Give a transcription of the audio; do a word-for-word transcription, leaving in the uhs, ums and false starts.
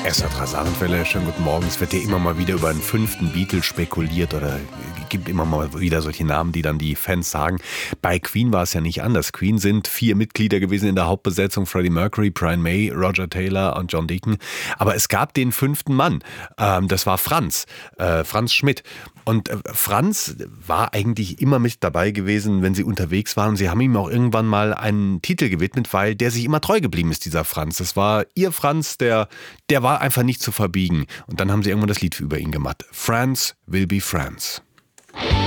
Erster Rasanfälle, schönen guten Morgen. Es wird ja immer mal wieder über einen fünften Beatle spekuliert oder gibt immer mal wieder solche Namen, die dann die Fans sagen. Bei Queen war es ja nicht anders. Queen sind vier Mitglieder gewesen in der Hauptbesetzung: Freddie Mercury, Brian May, Roger Taylor und John Deacon. Aber es gab den fünften Mann. Ähm, das war Franz, äh, Franz Schmidt. Und äh, Franz war eigentlich immer mit dabei gewesen, wenn sie unterwegs waren. Und sie haben ihm auch irgendwann mal einen Titel gewidmet, weil der sich immer treu geblieben ist, dieser Franz. Das war ihr Franz, der, der war einfach nicht zu verbiegen. Und dann haben sie irgendwann das Lied über ihn gemacht. Franz will be Franz.